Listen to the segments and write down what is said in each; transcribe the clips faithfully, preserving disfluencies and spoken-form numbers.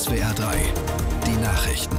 S W R drei, die Nachrichten.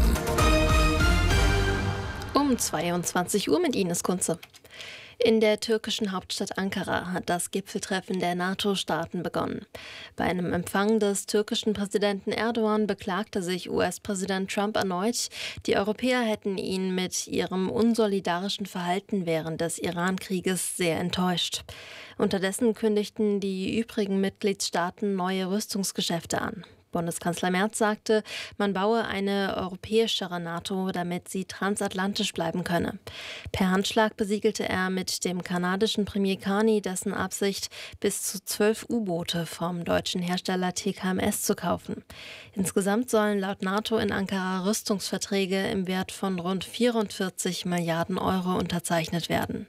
Um zweiundzwanzig Uhr mit Ines Kunze. In der türkischen Hauptstadt Ankara hat das Gipfeltreffen der NATO-Staaten begonnen. Bei einem Empfang des türkischen Präsidenten Erdogan beklagte sich U S-Präsident Trump erneut, die Europäer hätten ihn mit ihrem unsolidarischen Verhalten während des Iran-Krieges sehr enttäuscht. Unterdessen kündigten die übrigen Mitgliedstaaten neue Rüstungsgeschäfte an. Bundeskanzler Merz sagte, man baue eine europäischere NATO, damit sie transatlantisch bleiben könne. Per Handschlag besiegelte er mit dem kanadischen Premier Carney dessen Absicht, bis zu zwölf U-Boote vom deutschen Hersteller T K M S zu kaufen. Insgesamt sollen laut NATO in Ankara Rüstungsverträge im Wert von rund vierundvierzig Milliarden Euro unterzeichnet werden.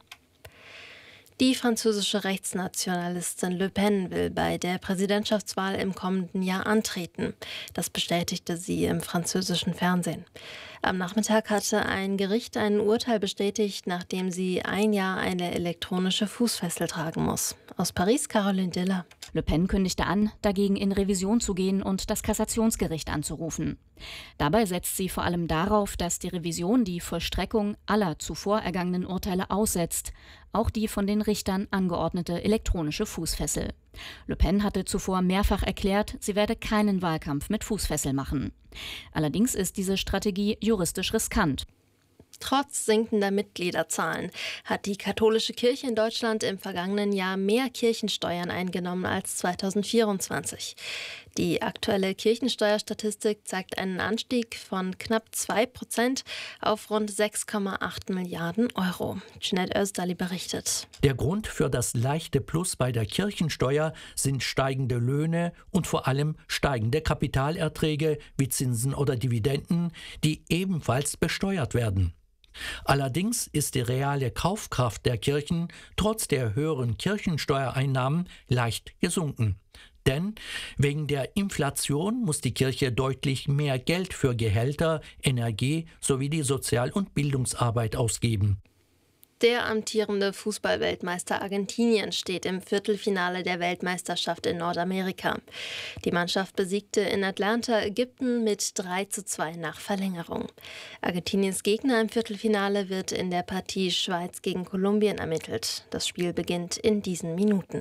Die französische Rechtsnationalistin Le Pen will bei der Präsidentschaftswahl im kommenden Jahr antreten. Das bestätigte sie im französischen Fernsehen. Am Nachmittag hatte ein Gericht ein Urteil bestätigt, nachdem sie ein Jahr eine elektronische Fußfessel tragen muss. Aus Paris, Caroline Diller. Le Pen kündigte an, dagegen in Revision zu gehen und das Kassationsgericht anzurufen. Dabei setzt sie vor allem darauf, dass die Revision die Vollstreckung aller zuvor ergangenen Urteile aussetzt, auch die von den Richtern angeordnete elektronische Fußfessel. Le Pen hatte zuvor mehrfach erklärt, sie werde keinen Wahlkampf mit Fußfessel machen. Allerdings ist diese Strategie juristisch riskant. Trotz sinkender Mitgliederzahlen hat die katholische Kirche in Deutschland im vergangenen Jahr mehr Kirchensteuern eingenommen als zweitausendvierundzwanzig. Die aktuelle Kirchensteuerstatistik zeigt einen Anstieg von knapp zwei Prozent auf rund sechs Komma acht Milliarden Euro. Jeanette Özdali berichtet. Der Grund für das leichte Plus bei der Kirchensteuer sind steigende Löhne und vor allem steigende Kapitalerträge wie Zinsen oder Dividenden, die ebenfalls besteuert werden. Allerdings ist die reale Kaufkraft der Kirchen trotz der höheren Kirchensteuereinnahmen leicht gesunken. Denn wegen der Inflation muss die Kirche deutlich mehr Geld für Gehälter, Energie sowie die Sozial- und Bildungsarbeit ausgeben. Der amtierende Fußballweltmeister Argentinien steht im Viertelfinale der Weltmeisterschaft in Nordamerika. Die Mannschaft besiegte in Atlanta Ägypten mit drei zu zwei nach Verlängerung. Argentiniens Gegner im Viertelfinale wird in der Partie Schweiz gegen Kolumbien ermittelt. Das Spiel beginnt in diesen Minuten.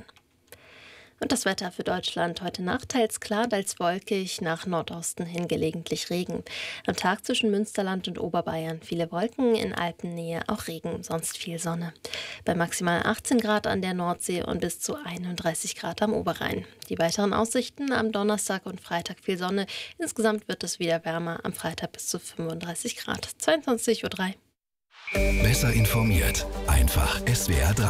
Und das Wetter für Deutschland heute Nacht teils klar, teils wolkig, nach Nordosten hin gelegentlich Regen. Am Tag zwischen Münsterland und Oberbayern viele Wolken, in Alpennähe auch Regen, sonst viel Sonne. Bei maximal achtzehn Grad an der Nordsee und bis zu einunddreißig Grad am Oberrhein. Die weiteren Aussichten am Donnerstag und Freitag viel Sonne. Insgesamt wird es wieder wärmer, am Freitag bis zu fünfunddreißig Grad. zweiundzwanzig Uhr drei. Besser informiert, einfach S W R drei.